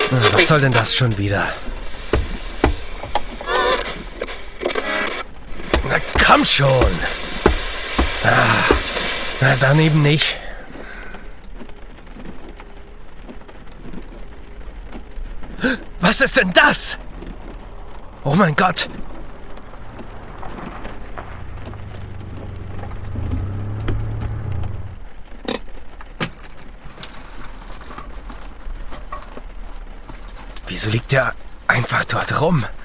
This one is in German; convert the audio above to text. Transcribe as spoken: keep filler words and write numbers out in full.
Was soll denn das schon wieder? Na komm schon! Ah, na, daneben nicht. Was ist denn das? Oh mein Gott! Wieso liegt der einfach dort rum?